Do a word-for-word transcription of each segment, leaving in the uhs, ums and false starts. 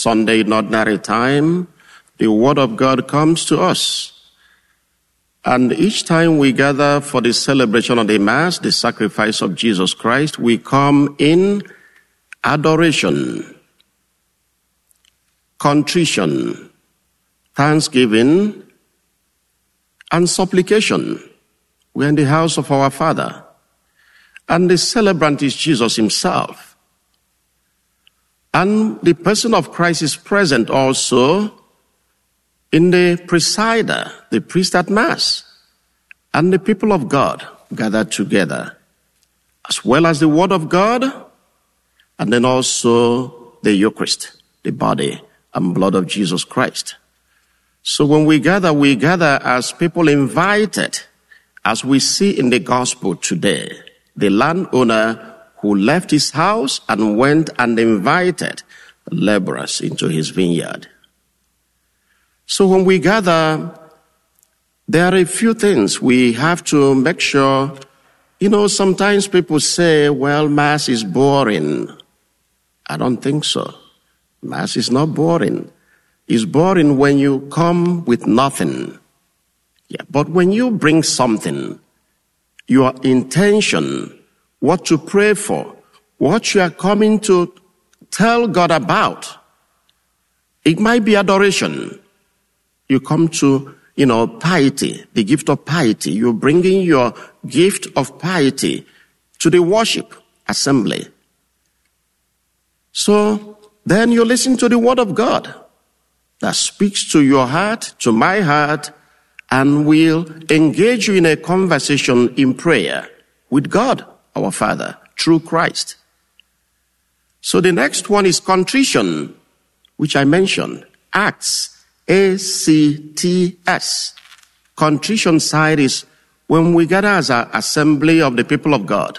Sunday in ordinary time, the Word of God comes to us. And each time we gather for the celebration of the Mass, the sacrifice of Jesus Christ, we come in adoration, contrition, thanksgiving, and supplication. We're in the house of our Father. And the celebrant is Jesus himself. And the person of Christ is present also in the presider, the priest at Mass, and the people of God gathered together, as well as the Word of God, and then also the Eucharist, the body and blood of Jesus Christ. So when we gather, we gather as people invited, as we see in the gospel today. The landowner who left his house and went and invited laborers into his vineyard. So when we gather, there are a few things we have to make sure. You know, sometimes people say, well, Mass is boring. I don't think so. Mass is not boring. It's boring when you come with nothing. Yeah, but when you bring something, your intention, what to pray for, what you are coming to tell God about, it might be adoration. You come to, you know, piety, the gift of piety. You're bringing your gift of piety to the worship assembly. So then you listen to the Word of God that speaks to your heart, to my heart, and will engage you in a conversation in prayer with God, our Father, through Christ. So the next one is contrition, which I mentioned. Acts, A C T S. Contrition side is when we gather as an assembly of the people of God.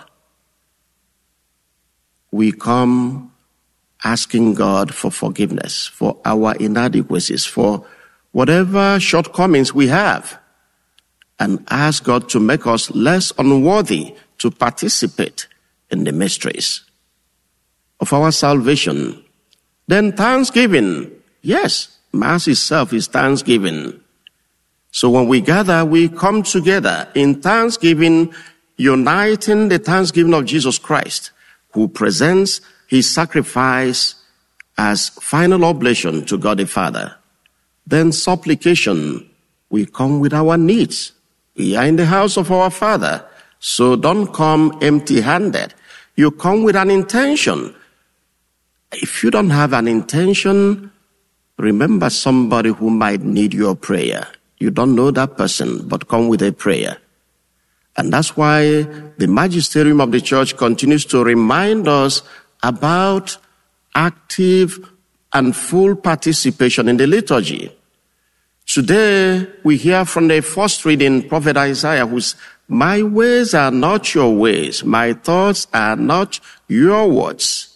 We come asking God for forgiveness, for our inadequacies, for whatever shortcomings we have, and ask God to make us less unworthy to participate in the mysteries of our salvation. Then thanksgiving. Yes, Mass itself is thanksgiving. So when we gather, we come together in thanksgiving, uniting the thanksgiving of Jesus Christ, who presents his sacrifice as final oblation to God the Father. Then supplication, we come with our needs. We are in the house of our Father, so don't come empty-handed. You come with an intention. If you don't have an intention, remember somebody who might need your prayer. You don't know that person, but come with a prayer. And that's why the magisterium of the church continues to remind us about active and full participation in the liturgy. Today, we hear from the first reading, Prophet Isaiah, who's, my ways are not your ways, my thoughts are not your words.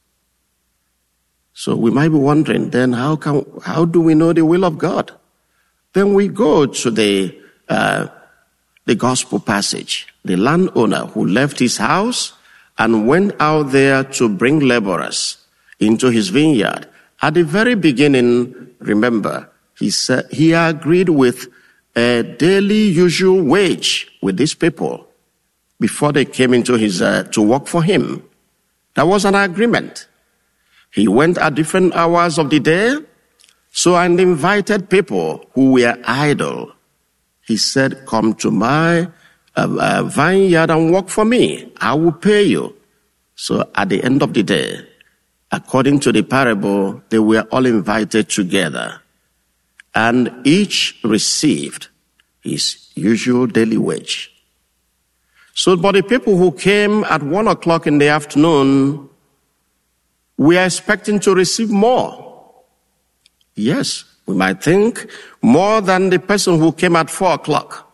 So we might be wondering, then how can, how do we know the will of God? Then we go to the, uh, the gospel passage, the landowner who left his house and went out there to bring laborers into his vineyard. At the very beginning, remember, he said he agreed with a daily usual wage with these people before they came into his uh, to work for him. That was an agreement. He went at different hours of the day, so and invited people who were idle. He said, "Come to my uh, uh, vineyard and work for me. I will pay you." So at the end of the day, according to the parable, they were all invited together, and each received his usual daily wage. So, but the people who came at one o'clock in the afternoon, we are expecting to receive more. Yes, we might think more than the person who came at four o'clock.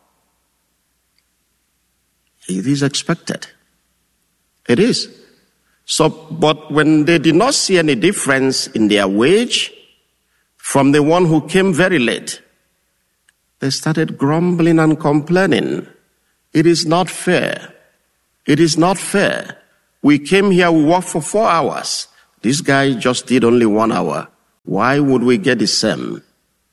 It is expected. It is. So, but when they did not see any difference in their wage from the one who came very late, they started grumbling and complaining. It is not fair. It is not fair. We came here, we worked for four hours. This guy just did only one hour. Why would we get the same?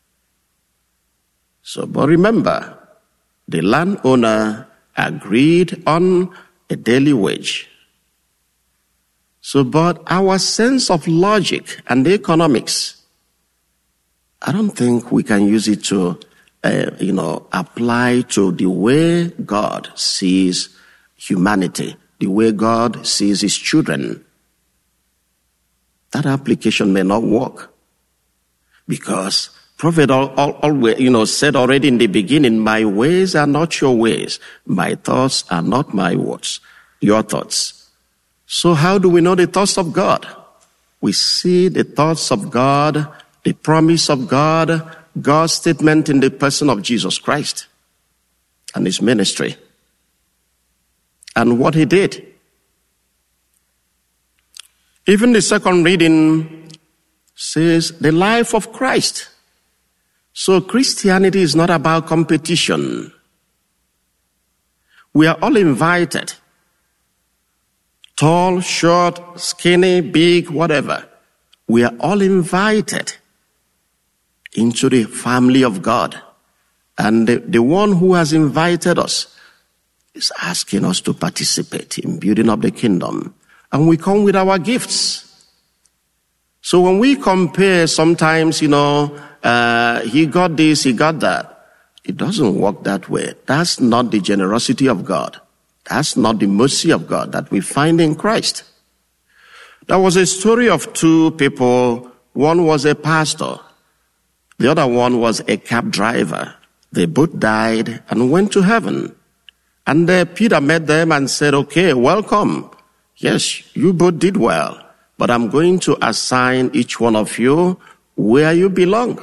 So, but remember, the landowner agreed on a daily wage. So, but our sense of logic and economics, I don't think we can use it to, uh, you know, apply to the way God sees humanity, the way God sees his children. That application may not work because Prophet always, you know, said already in the beginning, my ways are not your ways. My thoughts are not my words, your thoughts. So how do we know the thoughts of God? We see the thoughts of God, the promise of God, God's statement in the person of Jesus Christ and his ministry and what he did. Even the second reading says the life of Christ. So Christianity is not about competition. We are all invited. Tall, short, skinny, big, whatever. We are all invited into the family of God. And the, the one who has invited us is asking us to participate in building up the kingdom. And we come with our gifts. So when we compare sometimes, you know, uh, he got this, he got that. It doesn't work that way. That's not the generosity of God. That's not the mercy of God that we find in Christ. There was a story of two people. One was a pastor. The other one was a cab driver. They both died and went to heaven. And uh, Peter met them and said, okay, welcome. Yes, you both did well, but I'm going to assign each one of you where you belong.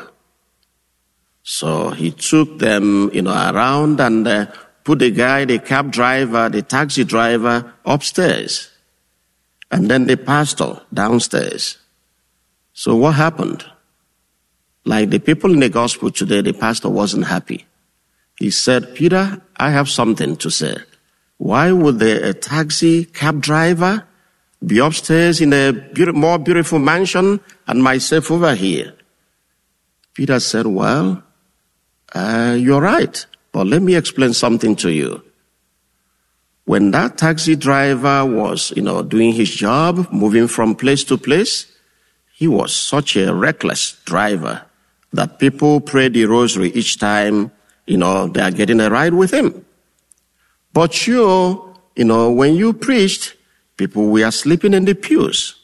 So he took them, you know, around and uh, put the guy, the cab driver, the taxi driver upstairs, and then the pastor downstairs. So what happened? Like the people in the gospel today, the pastor wasn't happy. He said, Peter, I have something to say. Why would the a taxi cab driver be upstairs in a be- more beautiful mansion and myself over here? Peter said, well, uh, you're right, but let me explain something to you. When that taxi driver was, you know, doing his job, moving from place to place, he was such a reckless driver that people pray the rosary each time, you know, they are getting a ride with him. But you, you know, when you preached, people were sleeping in the pews.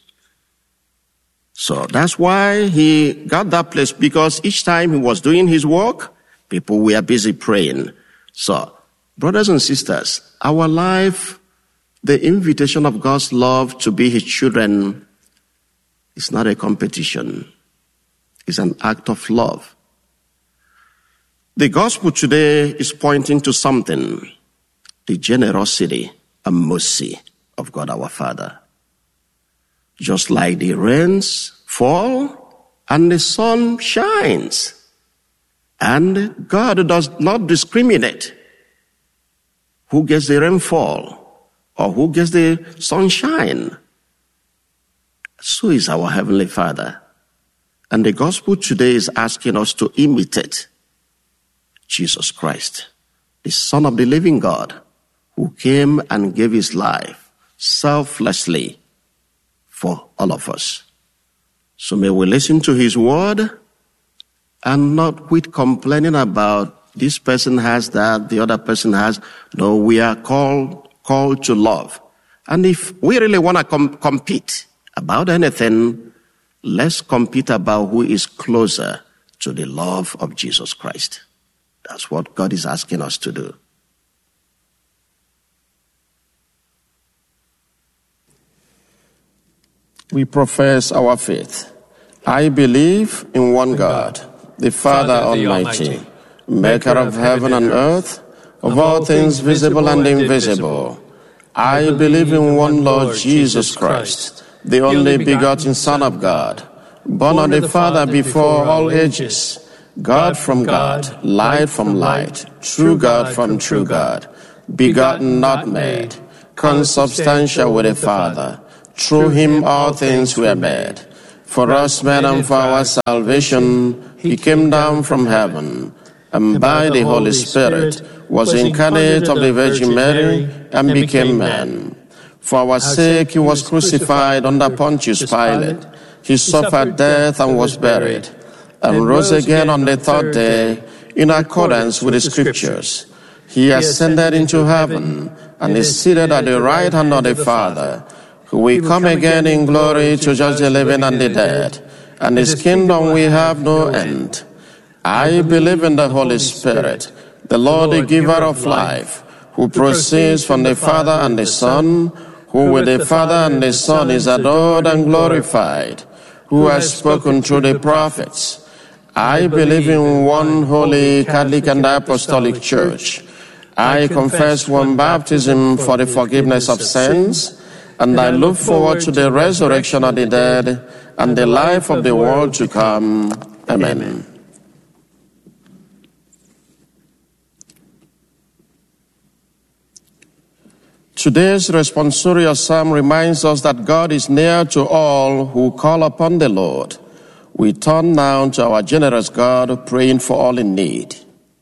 So that's why he got that place, because each time he was doing his work, people were busy praying. So, brothers and sisters, our life, the invitation of God's love to be his children is not a competition. It's an act of love. The gospel today is pointing to something. The generosity and mercy of God our Father. Just like the rains fall and the sun shines, and God does not discriminate who gets the rainfall or who gets the sunshine. So is our Heavenly Father. And the gospel today is asking us to imitate Jesus Christ, the Son of the living God, who came and gave his life selflessly for all of us. So may we listen to his word and not quit complaining about this person has that, the other person has. No, we are called, called to love. And if we really want to com- compete about anything, let's compete about who is closer to the love of Jesus Christ. That's what God is asking us to do. We profess our faith. I believe in one God, the Father Almighty, maker of heaven and earth, of all things visible and invisible. I believe in one Lord Jesus Christ, the only begotten Son of God, born of the Father before all ages, God from God, light from light, true God from true God, begotten, not made, consubstantial with the Father. Through him all things were made. For us men and for our salvation, he came down from heaven, and by the Holy Spirit was incarnate of the Virgin Mary and became man. For our sake he was crucified under Pontius Pilate. He suffered death and was buried, and rose again on the third day in accordance with the Scriptures. He ascended into heaven and is seated at the right hand of the Father, who will come again in glory to judge the living and the dead, and his kingdom will have no end. I believe in the Holy Spirit, the Lord, the giver of life, who proceeds from the Father and the Son, who with the Father and the Son is adored and glorified, who has spoken through the prophets. I believe in one holy, Catholic, and Apostolic Church. I confess one baptism for the forgiveness of sins, and I look forward to the resurrection of the dead and the life of the world to come. Amen. Today's responsorial psalm reminds us that God is near to all who call upon the Lord. We turn now to our generous God, praying for all in need.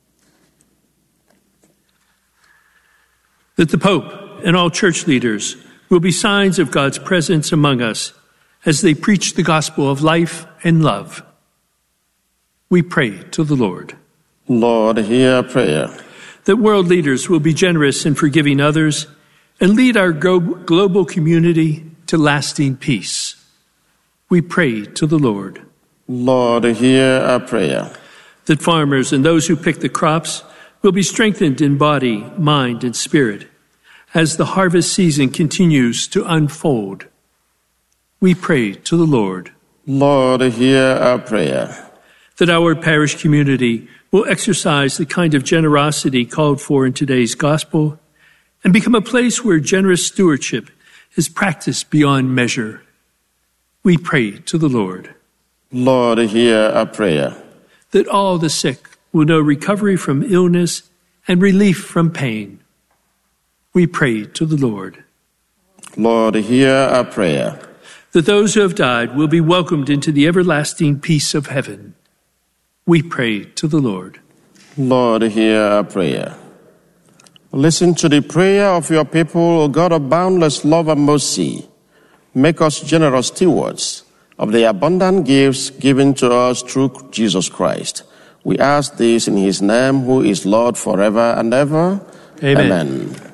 That the Pope and all church leaders will be signs of God's presence among us as they preach the gospel of life and love. We pray to the Lord. Lord, hear our prayer. That world leaders will be generous in forgiving others and lead our global community to lasting peace. We pray to the Lord. Lord, hear our prayer. That farmers and those who pick the crops will be strengthened in body, mind, and spirit as the harvest season continues to unfold. We pray to the Lord. Lord, hear our prayer. That our parish community will exercise the kind of generosity called for in today's gospel and become a place where generous stewardship is practiced beyond measure. We pray to the Lord. Lord, hear our prayer. That all the sick will know recovery from illness and relief from pain. We pray to the Lord. Lord, hear our prayer. That those who have died will be welcomed into the everlasting peace of heaven. We pray to the Lord. Lord, hear our prayer. Listen to the prayer of your people, O God of boundless love and mercy. Make us generous stewards of the abundant gifts given to us through Jesus Christ. We ask this in his name, who is Lord forever and ever. Amen. Amen.